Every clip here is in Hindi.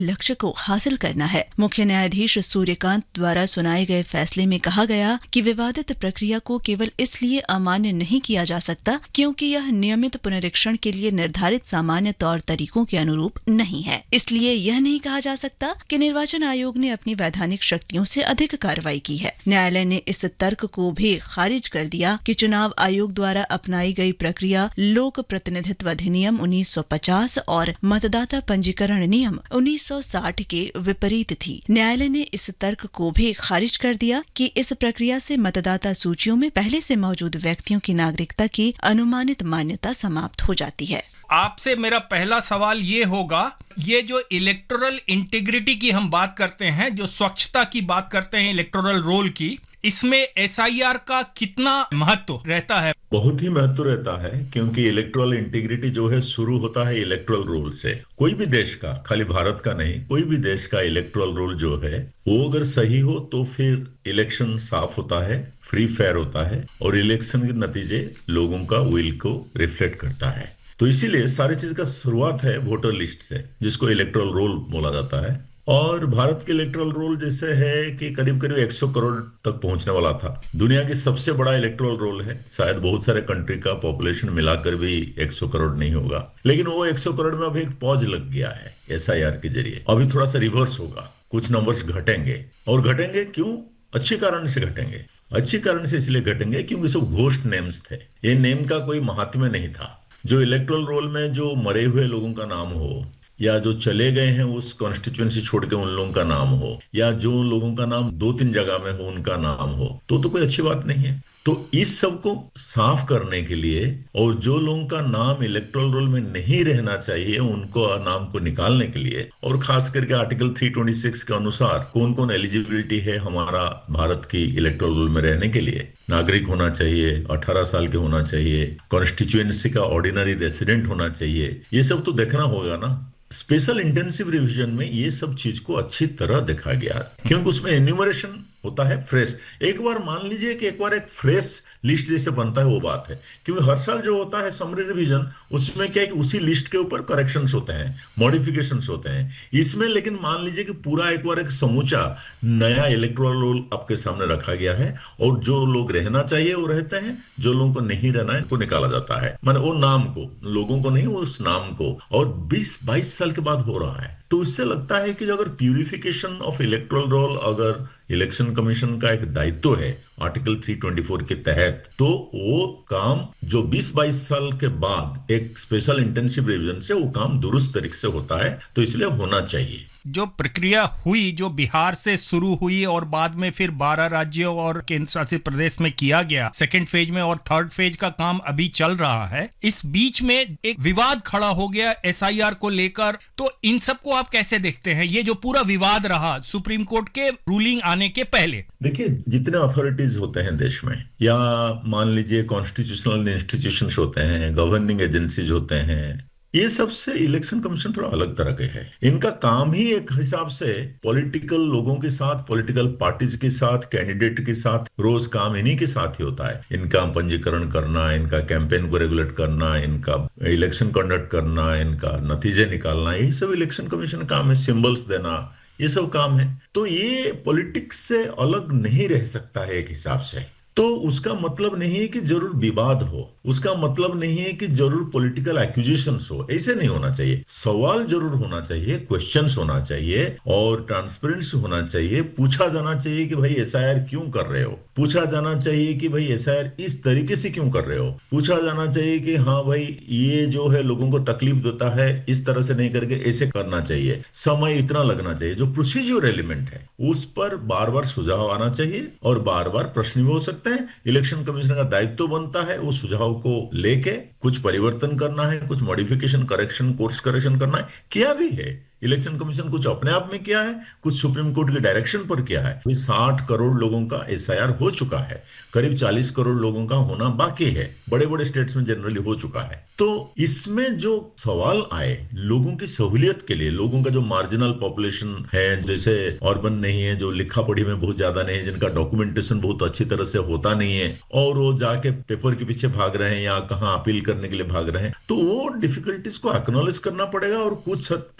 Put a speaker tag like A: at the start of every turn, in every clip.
A: लक्ष्य को हासिल करना है। मुख्य न्यायाधीश सूर्यकांत द्वारा सुनाए गए फैसले में कहा गया कि विवादित प्रक्रिया को केवल इसलिए अमान्य नहीं किया जा सकता क्योंकि यह नियमित पुनरीक्षण के लिए निर्धारित सामान्य तौर तरीकों के अनुरूप नहीं है। इसलिए यह नहीं कहा जा सकता कि निर्वाचन आयोग ने अपनी वैधानिक शक्तियों से अधिक कार्रवाई की है। न्यायालय ने इस तर्क को भी खारिज कर दिया कि चुनाव आयोग द्वारा अपनाई गई प्रक्रिया लोक प्रतिनिधित्व अधिनियम 1950 और मतदाता पंजीकरण नियम 1960 के विपरीत थी। न्यायालय ने इस तर्क को भी खारिज कर दिया कि इस प्रक्रिया से मतदाता सूचियों में पहले से मौजूद व्यक्तियों की नागरिकता की अनुमानित मान्यता समाप्त हो जाती है।
B: आपसे मेरा पहला सवाल ये होगा, ये जो इलेक्टोरल इंटीग्रिटी की हम बात करते हैं, जो स्वच्छता की बात करते हैं इलेक्टोरल रोल की, इसमें एसआईआर का कितना महत्व रहता है?
C: बहुत ही महत्व रहता है, क्योंकि इलेक्टोरल इंटीग्रिटी जो है शुरू होता है इलेक्टोरल रोल से। कोई भी देश का, खाली भारत का नहीं, कोई भी देश का इलेक्टोरल रोल जो है वो अगर सही हो तो फिर इलेक्शन साफ होता है, फ्री फेयर होता है और इलेक्शन के नतीजे लोगों का विल को रिफ्लेक्ट करता है। तो इसीलिए सारी चीज का शुरुआत है वोटर लिस्ट से, जिसको इलेक्टोरल रोल बोला जाता है। और भारत के इलेक्टोरल रोल जैसे है कि करीब करीब 100 करोड़ तक पहुंचने वाला था। दुनिया की सबसे बड़ा इलेक्टोरल रोल है। शायद बहुत सारे कंट्री का पॉपुलेशन मिलाकर भी 100 करोड़ नहीं होगा, लेकिन वो 100 करोड़ में अभी एक पॉज लग गया है एसआईआर के जरिए। अभी थोड़ा सा रिवर्स होगा, कुछ नंबर्स घटेंगे। और घटेंगे क्यों? अच्छे कारण से घटेंगे। अच्छे कारण से इसलिए घटेंगे क्योंकि सब घोस्ट नेम्स थे। ये नेम का कोई महात्म्य नहीं था। जो इलेक्टोरल रोल में जो मरे हुए लोगों का नाम हो, या जो चले गए हैं उस कॉन्स्टिट्यूएंसी छोड़ के उन लोगों का नाम हो, या जो लोगों का नाम 2-3 जगह में हो उनका नाम हो, तो कोई अच्छी बात नहीं है। तो इस सब को साफ करने के लिए और जो लोगों का नाम इलेक्टोरल रोल में नहीं रहना चाहिए उनको नाम को निकालने के लिए, और खास करके आर्टिकल 326 के अनुसार कौन कौन एलिजिबिलिटी है हमारा भारत की इलेक्टोरल रोल में रहने के लिए, नागरिक होना चाहिए, 18 साल के होना चाहिए, कॉन्स्टिट्यूएंसी का ऑर्डिनरी रेसिडेंट होना चाहिए, ये सब तो देखना होगा ना। स्पेशल इंटेंसिव रिवीजन में ये सब चीज को अच्छी तरह देखा गया, क्योंकि उसमें एन्यूमरेशन होता है फ्रेश। एक बार मान लीजिए कि एक बार एक फ्रेश लिस्ट जैसे बनता है, वो बात है। क्योंकि हर साल जो होता है समरी रिवीजन, उसमें क्या है कि उसी लिस्ट के ऊपर करेक्शंस होते हैं, मॉडिफिकेशंस होते हैं। इसमें लेकिन मान लीजिए कि पूरा एक बार एक समूचा नया इलेक्टोरल रोल आपके सामने रखा गया है, और जो लोग रहना चाहिए वो रहते हैं, जो लोगों को नहीं रहना है उनको निकाला जाता है। माने वो नाम को, लोगों को नहीं, उस नाम को। और 20-22 साल के बाद हो रहा है। तो इससे लगता है कि अगर प्यूरिफिकेशन ऑफ इलेक्टोरल रोल अगर इलेक्शन कमीशन का एक दायित्व है आर्टिकल 324 के तहत, तो वो काम जो 20-22 साल के बाद एक स्पेशल इंटेंसिव रिवीजन से वो काम दुरुस्त तरीके से होता है, तो इसलिए होना चाहिए।
B: जो प्रक्रिया हुई, जो बिहार से शुरू हुई और बाद में फिर 12 राज्यों और केंद्र शासित प्रदेश में किया गया, सेकंड फेज में, और थर्ड फेज का काम अभी चल रहा है, इस बीच में एक विवाद खड़ा हो गया एसआईआर को लेकर। तो इन सब को आप कैसे देखते हैं, ये जो पूरा विवाद रहा सुप्रीम कोर्ट के रूलिंग आने के पहले?
C: देखिए, जितने अथॉरिटीज होते हैं देश में, या मान लीजिए कॉन्स्टिट्यूशनल इंस्टीट्यूशंस होते हैं, गवर्निंग एजेंसीज होते हैं, ये सबसे इलेक्शन कमीशन थोड़ा अलग तरह के है। इनका काम ही एक हिसाब से पॉलिटिकल लोगों के साथ, पॉलिटिकल पार्टीज के साथ, कैंडिडेट के साथ रोज काम इन्हीं के साथ ही होता है। इनका पंजीकरण करना, इनका कैंपेन को रेगुलेट करना, इनका इलेक्शन कंडक्ट करना, इनका नतीजे निकालना, ये सब इलेक्शन कमीशन काम है। सिंबल्स देना, ये सब काम है। तो ये पॉलिटिक्स से अलग नहीं रह सकता है एक हिसाब से। तो उसका मतलब नहीं है कि जरूर विवाद हो, उसका मतलब नहीं है कि जरूर पॉलिटिकल एक्यूजेशंस हो, ऐसे नहीं होना चाहिए। सवाल जरूर होना चाहिए, क्वेश्चंस होना चाहिए और ट्रांसपेरेंसी होना चाहिए। पूछा जाना चाहिए कि भाई एसआईआर क्यों कर रहे हो, पूछा जाना चाहिए कि भाई एसआईआर इस तरीके से क्यों कर रहे हो, पूछा जाना चाहिए कि हाँ भाई ये जो है लोगों को तकलीफ देता है, इस तरह से नहीं करके ऐसे करना चाहिए, समय इतना लगना चाहिए। जो प्रोसीजर एलिमेंट है उस पर बार बार सुझाव आना चाहिए और बार बार प्रश्न भी हो सकते हैं। इलेक्शन कमीशन का दायित्व बनता है उस सुझाव को लेके कुछ परिवर्तन करना है, कुछ मॉडिफिकेशन, करेक्शन, कोर्स करेक्शन करना है। किया भी है इलेक्शन कमीशन, कुछ अपने आप में किया है, कुछ सुप्रीम कोर्ट के डायरेक्शन पर किया है। 60 करोड़ लोगों का एसआईआर हो चुका है, करीब 40 करोड़ लोगों का होना बाकी है। बड़े बड़े स्टेट्स में जनरली हो चुका है। तो इसमें जो सवाल आए लोगों की सहूलियत के लिए, लोगों का जो मार्जिनल पॉपुलेशन है, जैसे अर्बन नहीं है, जो लिखा पढ़ी में बहुत ज्यादा नहीं है, जिनका डॉक्यूमेंटेशन बहुत अच्छी तरह से होता नहीं है और वो जाके पेपर के पीछे भाग रहे हैं या कहाँ अपील करने के लिए भाग रहे हैं, तो वो डिफिकल्टीज को एक्नॉलेज करना पड़ेगा और कुछ हद तक एड्रेस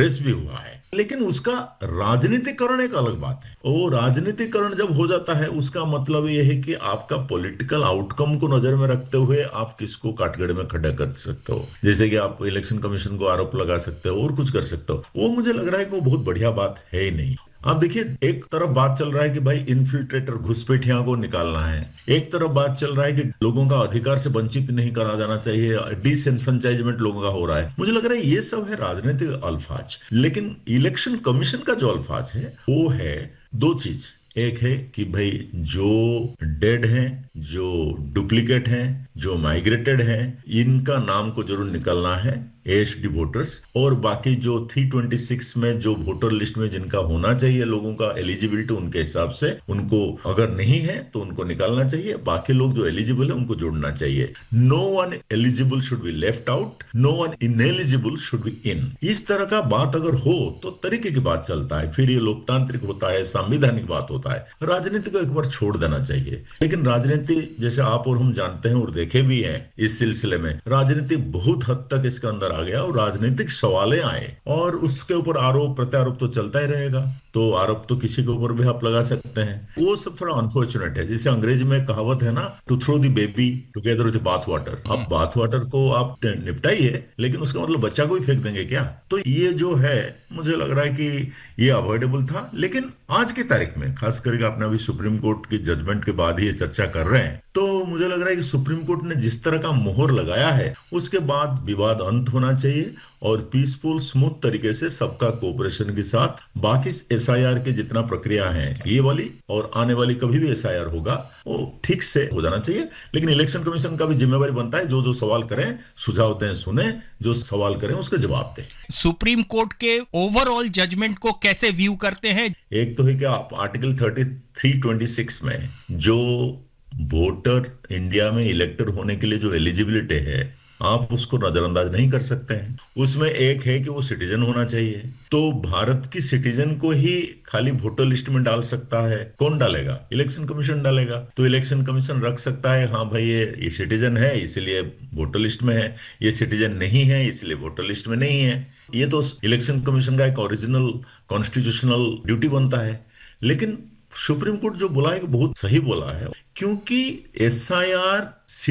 C: एड्रेस भी हुआ है, लेकिन उसका राजनीतिकरण एक अलग बात है। वो राजनीतिकरण जब हो जाता है उसका मतलब ये है कि आपका पॉलिटिकल आउटकम को नजर में रखते हुए आप किसको काटगड़े में खड़ा कर सकते हो, जैसे कि आप इलेक्शन कमीशन को आरोप लगा सकते हो और कुछ कर सकते हो। वो मुझे लग रहा है कि वो बहुत बढ़िया बात है ही नहीं। आप देखिए, एक तरफ बात चल रहा है कि भाई इन्फिल्ट्रेटर घुसपैठिया को निकालना है, एक तरफ बात चल रहा है कि लोगों का अधिकार से वंचित नहीं करा जाना चाहिए, डिसएनफ्रेंचाइजमेंट लोगों का हो रहा है। मुझे लग रहा है ये सब है राजनीतिक अल्फाज, लेकिन इलेक्शन कमीशन का जो अल्फाज है वो है दो चीज। एक है कि भाई जो डेड हैं, जो डुप्लीकेट हैं, जो माइग्रेटेड हैं, इनका नाम को जरूर निकलना है, एएचडी वोटर्स, और बाकी जो 326 में जो वोटर लिस्ट में जिनका होना चाहिए लोगों का एलिजिबिलिटी, उनके हिसाब से उनको अगर नहीं है तो उनको निकालना चाहिए, बाकी लोग जो एलिजिबल है उनको जोड़ना चाहिए। No one eligible should be left out, no one ineligible should be in. इस तरह का बात अगर हो तो तरीके की बात चलता है, फिर ये लोकतांत्रिक होता है, संवैधानिक बात होता है। राजनीति को एक बार छोड़ देना चाहिए। लेकिन राजनीति, जैसे आप और हम जानते हैं और देखे भी हैं इस सिलसिले में, राजनीति बहुत हद तक इसके अंदर आ गया और राजनीतिक सवालें आए और उसके ऊपर आरोप प्रत्यारोप तो चलता ही रहेगा। तो आरोप तो किसी के ऊपर भी आप लगा सकते हैं, वो सब थोड़ा अनफॉर्चुनेट है। जैसे अंग्रेजी में कहावत है ना, to throw the baby together with bath water. अब बाथ वाटर को आप निपटाइए, लेकिन उसका मतलब बच्चा को ही फेंक देंगे क्या? तो ये जो है, मुझे लग रहा है कि ये अवॉइडेबल था। लेकिन आज की तारीख में, खास करके आपने अभी सुप्रीम कोर्ट की जजमेंट के बाद ही ये चर्चा कर रहे हैं, तो मुझे लग रहा है कि सुप्रीम कोर्ट ने जिस तरह का मोहर लगाया है उसके बाद विवाद अंत होना चाहिए और पीसफुल स्मूथ तरीके से सबका कोऑपरेशन के साथ बाकी एसआईआर के जितना प्रक्रिया है, ये वाली और आने वाली कभी भी एसआईआर होगा, वो ठीक से हो जाना चाहिए। लेकिन इलेक्शन कमीशन का भी जिम्मेवारी बनता है, जो जो सवाल करें, सुझाव दें, सुने, जो सवाल करें उसके जवाब दें।
B: सुप्रीम कोर्ट के ओवरऑल जजमेंट को कैसे व्यू करते हैं?
C: एक तो है कि आप आर्टिकल 326 में जो वोटर इंडिया में इलेक्टर होने के लिए जो एलिजिबिलिटी है, आप उसको नजरअंदाज नहीं कर सकते हैं। उसमें एक है कि वो सिटीजन होना चाहिए, तो भारत की सिटीजन को ही खाली वोटर लिस्ट में डाल सकता है। कौन डालेगा? इलेक्शन कमीशन डालेगा। तो इलेक्शन कमीशन रख सकता है, हाँ भाई ये सिटीजन है इसलिए वोटर लिस्ट में है, ये सिटीजन नहीं है इसलिए वोटर लिस्ट में नहीं है। ये तो इलेक्शन कमीशन का एक ओरिजिनल कॉन्स्टिट्यूशनल ड्यूटी बनता है। लेकिन सुप्रीम कोर्ट जो बोला है बहुत सही बोला है, क्योंकि एसआईआर,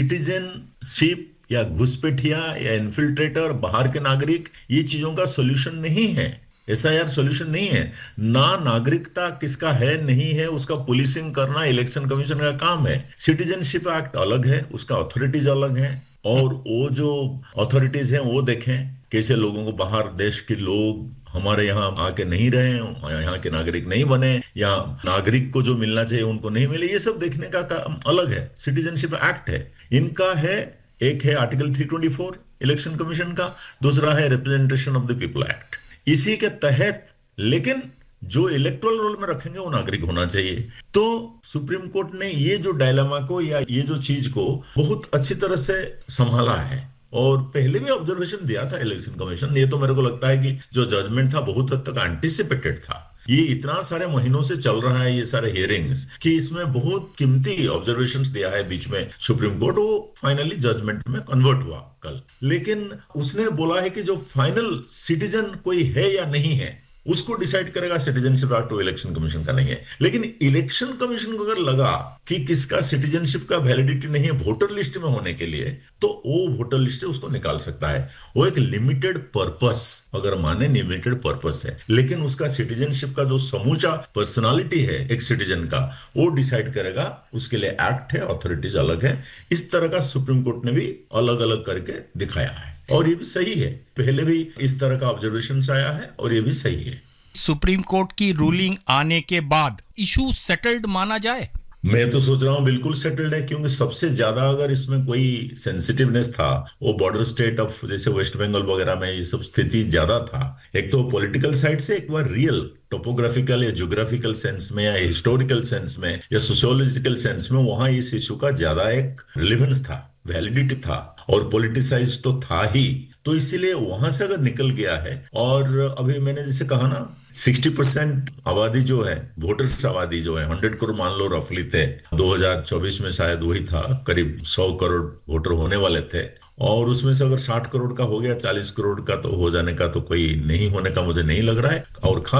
C: सिटीजनशिप या घुसपैठिया या इन्फिल्ट्रेटर, बाहर के नागरिक, ये चीजों का सॉल्यूशन नहीं है। एसआईआर सॉल्यूशन नहीं है। ना नागरिकता किसका है नहीं है उसका पुलिसिंग करना इलेक्शन कमीशन का काम है। सिटीजनशिप एक्ट अलग है, उसका अथॉरिटीज अलग है, और वो जो अथॉरिटीज हैं वो देखें कैसे लोगों को, बाहर देश के लोग हमारे यहाँ आके नहीं रहे, यहाँ के नागरिक नहीं बने, या नागरिक को जो मिलना चाहिए उनको नहीं मिले, ये सब देखने का काम अलग है। सिटीजनशिप एक्ट है, इनका है। एक है आर्टिकल 324 इलेक्शन कमीशन का, दूसरा है representation of the people act. इसी के तहत लेकिन जो इलेक्टोरल रोल में रखेंगे वो नागरिक होना चाहिए। तो सुप्रीम कोर्ट ने ये जो डायलेमा को या ये जो चीज को बहुत अच्छी तरह से संभाला है, और पहले भी ऑब्जर्वेशन दिया था इलेक्शन कमीशन। ये तो मेरे को लगता है कि जो जजमेंट था बहुत हद तक एंटिसिपेटेड था। ये इतना सारे महीनों से चल रहा है ये सारे हियरिंग्स, कि इसमें बहुत कीमती ऑब्जर्वेशंस दिया है बीच में सुप्रीम कोर्ट, वो फाइनली जजमेंट में कन्वर्ट हुआ कल। लेकिन उसने बोला है कि जो फाइनल सिटीजन कोई है या नहीं है उसको डिसाइड करेगा सिटीजनशिप एक्ट, इलेक्शन कमीशन का नहीं है। लेकिन इलेक्शन कमीशन को अगर लगा कि किसका सिटीजनशिप का वैलिडिटी नहीं है वोटर लिस्ट में होने के लिए, तो वो वोटर लिस्ट से उसको निकाल सकता है। वो एक लिमिटेड पर्पस, अगर माने लिमिटेड पर्पस है, लेकिन उसका सिटीजनशिप का जो समूचा पर्सनालिटी है एक सिटीजन का, वो डिसाइड करेगा। उसके लिए एक्ट है, अथॉरिटीज अलग है। इस तरह का सुप्रीम कोर्ट ने भी अलग अलग करके दिखाया है, और ये भी सही है। पहले भी इस तरह का ऑब्जर्वेशन आया है और ये भी सही है।
B: सुप्रीम कोर्ट की रूलिंग आने के बाद इशू सेटल्ड माना जाए?
C: मैं तो सोच रहा हूँ बिल्कुल सेटल्ड है, क्योंकि सबसे ज्यादा अगर इसमें कोई सेंसिटिवनेस था वो बॉर्डर स्टेट ऑफ जैसे वेस्ट बंगाल वगैरह में ये सब स्थिति ज्यादा था। एक तो पॉलिटिकल साइड से, एक बार रियल टोपोग्राफिकल या ज्योग्राफिकल सेंस में या हिस्टोरिकल सेंस में या सोशियोलॉजिकल सेंस में वहां इस इशू का ज्यादा एक रिलेवेंस था, वैलिडिटी था, और पॉलिटिसाइज तो था ही। तो इसीलिए वहां से अगर निकल गया है, और अभी मैंने जैसे कहा ना 60% आबादी जो है, वोटर्स आबादी जो है 100 करोड़ मान लो रफली थे, 2024 में शायद वही था, करीब 100 करोड़ वोटर होने वाले थे। और उसमें से अगर 60 करोड़ का हो गया, 40 करोड़ का तो हो जाने का तो कोई नहीं होने का मुझे नहीं लग रहा है। और